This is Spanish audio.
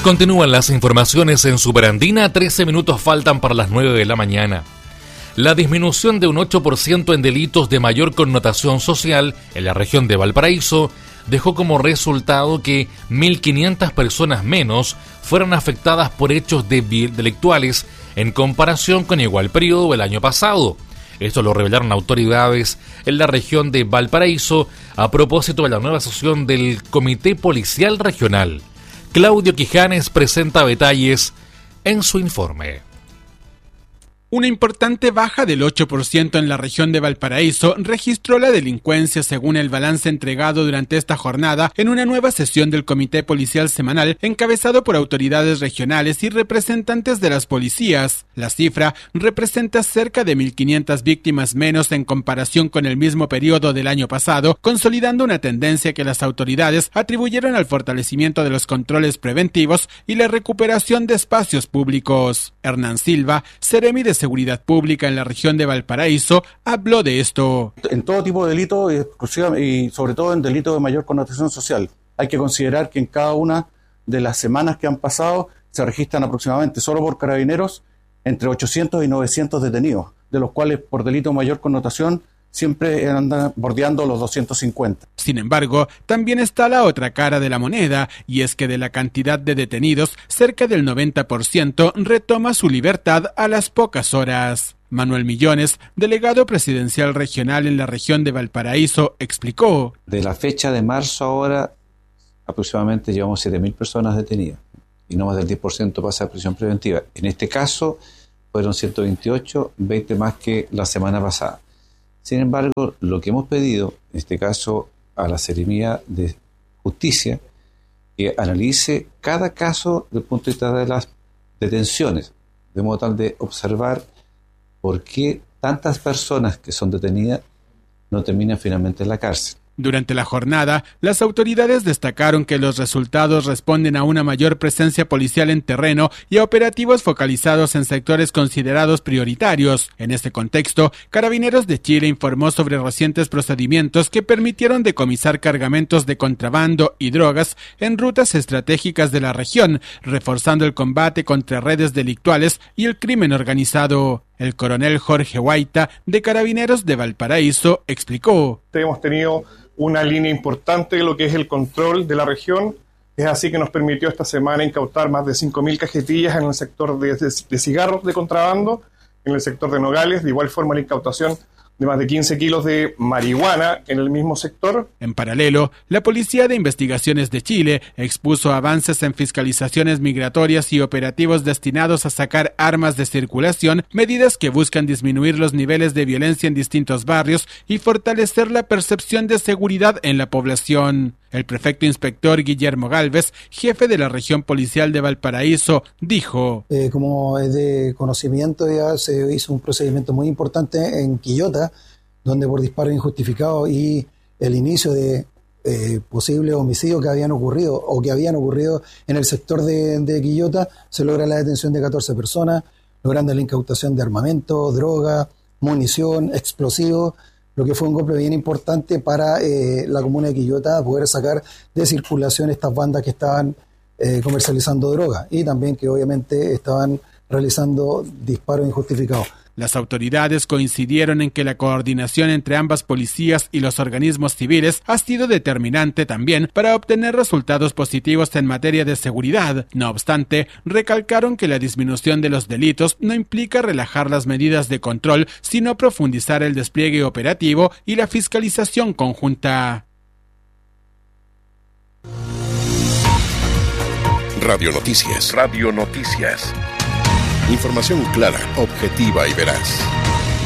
Continúan las informaciones en Superandina. 13 minutos faltan para las 9 de la mañana. La disminución de un 8% en delitos de mayor connotación social en la región de Valparaíso dejó como resultado que 1.500 personas menos fueron afectadas por hechos delictuales en comparación con igual periodo el año pasado. Esto lo revelaron autoridades en la región de Valparaíso a propósito de la nueva sesión del Comité Policial Regional. Claudio Quijanes presenta detalles en su informe. Una importante baja del 8% en la región de Valparaíso registró la delincuencia según el balance entregado durante esta jornada en una nueva sesión del Comité Policial Semanal encabezado por autoridades regionales y representantes de las policías. La cifra representa cerca de 1.500 víctimas menos en comparación con el mismo periodo del año pasado, consolidando una tendencia que las autoridades atribuyeron al fortalecimiento de los controles preventivos y la recuperación de espacios públicos. Hernán Silva, seremi de Seguridad Pública en la región de Valparaíso, habló de esto. En todo tipo de delito y sobre todo en delitos de mayor connotación social, hay que considerar que en cada una de las semanas que han pasado se registran aproximadamente solo por carabineros entre 800 y 900 detenidos, de los cuales por delito de mayor connotación siempre andan bordeando los 250. Sin embargo, también está la otra cara de la moneda, y es que de la cantidad de detenidos, cerca del 90% retoma su libertad a las pocas horas. Manuel Millones, delegado presidencial regional en la región de Valparaíso, explicó. De la fecha de marzo ahora, aproximadamente llevamos 7.000 personas detenidas, y no más del 10% pasa a prisión preventiva. En este caso, fueron 128, 20 más que la semana pasada. Sin embargo, lo que hemos pedido, en este caso a la Seremía de Justicia, que analice cada caso desde el punto de vista de las detenciones, de modo tal de observar por qué tantas personas que son detenidas no terminan finalmente en la cárcel. Durante la jornada, las autoridades destacaron que los resultados responden a una mayor presencia policial en terreno y a operativos focalizados en sectores considerados prioritarios. En este contexto, Carabineros de Chile informó sobre recientes procedimientos que permitieron decomisar cargamentos de contrabando y drogas en rutas estratégicas de la región, reforzando el combate contra redes delictuales y el crimen organizado. El coronel Jorge Guaita, de Carabineros de Valparaíso, explicó. Hemos tenido una línea importante de lo que es el control de la región. Es así que nos permitió esta semana incautar más de 5.000 cajetillas en el sector de cigarros de contrabando, en el sector de nogales, de igual forma la incautación de más de 15 kilos de marihuana en el mismo sector. En paralelo, la Policía de Investigaciones de Chile expuso avances en fiscalizaciones migratorias y operativos destinados a sacar armas de circulación, medidas que buscan disminuir los niveles de violencia en distintos barrios y fortalecer la percepción de seguridad en la población. El prefecto inspector Guillermo Gálvez, jefe de la región policial de Valparaíso, dijo. Como es de conocimiento, ya se hizo un procedimiento muy importante en Quillota, donde por disparo injustificado y el inicio de posibles homicidios que habían ocurrido en el sector de Quillota, se logra la detención de 14 personas, logrando la incautación de armamento, droga, munición, explosivos, lo que fue un golpe bien importante para la comuna de Quillota, poder sacar de circulación estas bandas que estaban comercializando droga y también que obviamente estaban realizando disparos injustificados. Las autoridades coincidieron en que la coordinación entre ambas policías y los organismos civiles ha sido determinante también para obtener resultados positivos en materia de seguridad. No obstante, recalcaron que la disminución de los delitos no implica relajar las medidas de control, sino profundizar el despliegue operativo y la fiscalización conjunta. Radio Noticias. Radio Noticias. Información clara, objetiva y veraz.